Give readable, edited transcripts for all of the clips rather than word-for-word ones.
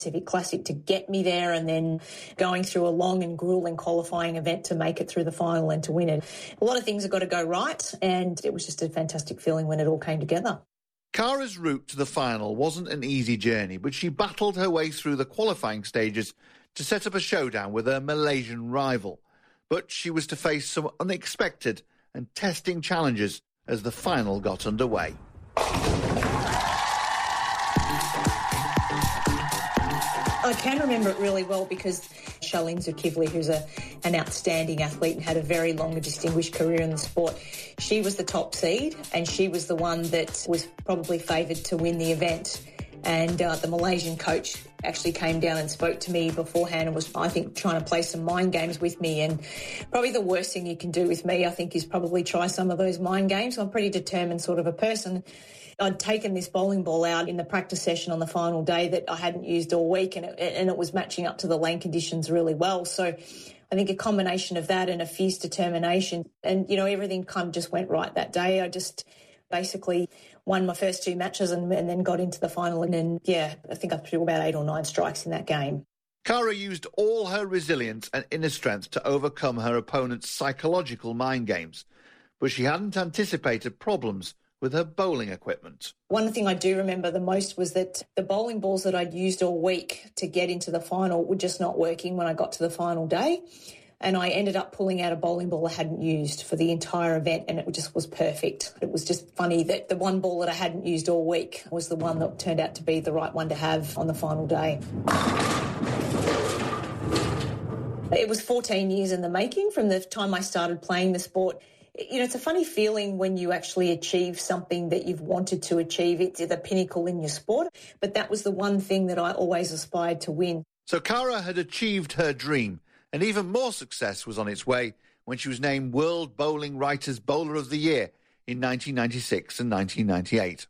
Pacific Classic to get me there, and then going through a long and grueling qualifying event to make it through the final and to win it. A lot of things have got to go right, and it was just a fantastic feeling when it all came together. Kara's route to the final wasn't an easy journey, but she battled her way through the qualifying stages to set up a showdown with her Malaysian rival. But she was to face some unexpected and testing challenges as the final got underway. I can remember it really well because Charlene Zulkifli, who's an outstanding athlete and had a very long and distinguished career in the sport, she was the top seed and she was the one that was probably favoured to win the event. And the Malaysian coach actually came down and spoke to me beforehand and was, I think, trying to play some mind games with me. And probably the worst thing you can do with me, I think, is probably try some of those mind games. I'm a pretty determined sort of a person. I'd taken this bowling ball out in the practice session on the final day that I hadn't used all week, and it was matching up to the lane conditions really well. So I think a combination of that and a fierce determination and, you know, everything kind of just went right that day. I just basically won my first two matches and then got into the final. And then, yeah, I think I threw about 8 or 9 strikes in that game. Kara used all her resilience and inner strength to overcome her opponent's psychological mind games, but she hadn't anticipated problems with her bowling equipment. One thing I do remember the most was that the bowling balls that I'd used all week to get into the final were just not working when I got to the final day. And I ended up pulling out a bowling ball I hadn't used for the entire event, and it just was perfect. It was just funny that the one ball that I hadn't used all week was the one that turned out to be the right one to have on the final day. It was 14 years in the making from the time I started playing the sport. You know, it's a funny feeling when you actually achieve something that you've wanted to achieve. It's the pinnacle in your sport. But that was the one thing that I always aspired to win. So Kara had achieved her dream, and even more success was on its way when she was named World Bowling Writers Bowler of the Year in 1996 and 1998.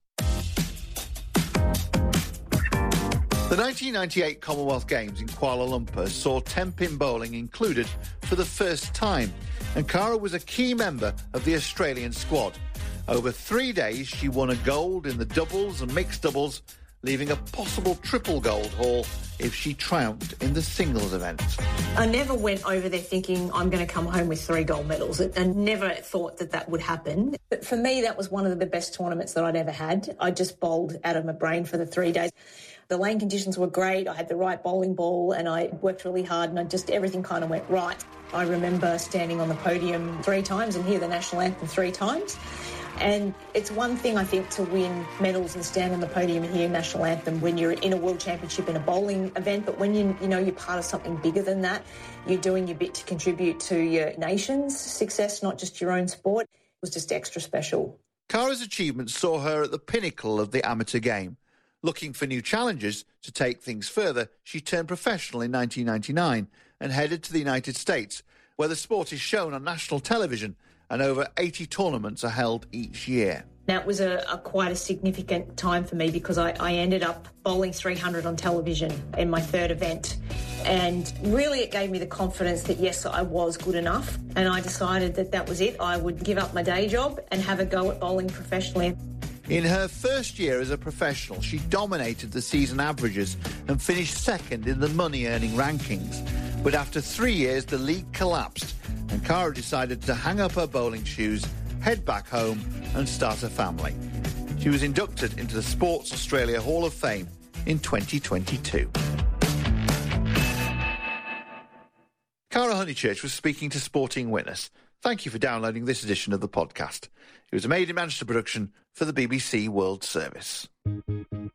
The 1998 Commonwealth Games in Kuala Lumpur saw 10-pin bowling included for the first time, and Kara was a key member of the Australian squad. Over 3 days, she won a gold in the doubles and mixed doubles, leaving a possible triple gold haul if she triumphed in the singles event. I never went over there thinking I'm going to come home with 3 gold medals. I never thought that would happen. But for me, that was one of the best tournaments that I'd ever had. I just bowled out of my brain for the 3 days. The lane conditions were great. I had the right bowling ball and I worked really hard and everything kind of went right. I remember standing on the podium 3 times and hear the national anthem 3 times. And it's one thing, I think, to win medals and stand on the podium and hear national anthem when you're in a world championship in a bowling event. But when you're part of something bigger than that, you're doing your bit to contribute to your nation's success, not just your own sport. It was just extra special. Kara's achievements saw her at the pinnacle of the amateur game. Looking for new challenges to take things further, she turned professional in 1999 and headed to the United States, where the sport is shown on national television and over 80 tournaments are held each year. That was quite a significant time for me because I ended up bowling 300 on television in my 3rd event. And really it gave me the confidence that, yes, I was good enough. And I decided that was it. I would give up my day job and have a go at bowling professionally. In her first year as a professional, she dominated the season averages and finished 2nd in the money-earning rankings. But after 3 years, the league collapsed and Kara decided to hang up her bowling shoes, head back home and start a family. She was inducted into the Sports Australia Hall of Fame in 2022. Kara Honeychurch was speaking to Sporting Witness. Thank you for downloading this edition of the podcast. It was a Made in Manchester production for the BBC World Service.